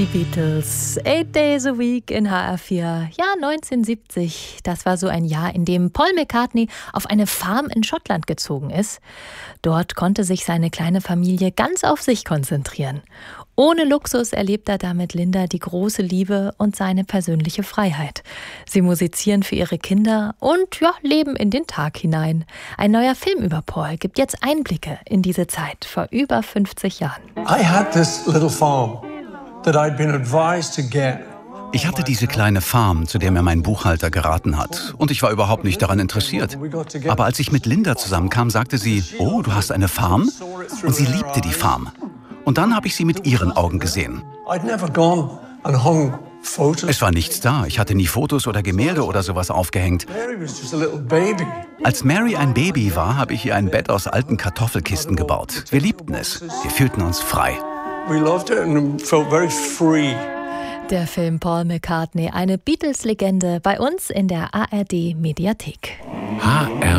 Die Beatles, 8 Days a Week in HR4. Ja, 1970, das war so ein Jahr, in dem Paul McCartney auf eine Farm in Schottland gezogen ist. Dort konnte sich seine kleine Familie ganz auf sich konzentrieren. Ohne Luxus erlebt er da mit Linda die große Liebe und seine persönliche Freiheit. Sie musizieren für ihre Kinder und leben in den Tag hinein. Ein neuer Film über Paul gibt jetzt Einblicke in diese Zeit vor über 50 Jahren. I had this little farm that I'd been advised to get. Ich hatte diese kleine Farm, zu der mir mein Buchhalter geraten hat. Und ich war überhaupt nicht daran interessiert. Aber als ich mit Linda zusammenkam, sagte sie, oh, du hast eine Farm? Und sie liebte die Farm. Und dann habe ich sie mit ihren Augen gesehen. Es war nichts da. Ich hatte nie Fotos oder Gemälde oder sowas aufgehängt. Als Mary ein Baby war, habe ich ihr ein Bett aus alten Kartoffelkisten gebaut. Wir liebten es. Wir fühlten uns frei. Der Film Paul McCartney, eine Beatles-Legende, bei uns in der ARD-Mediathek. HR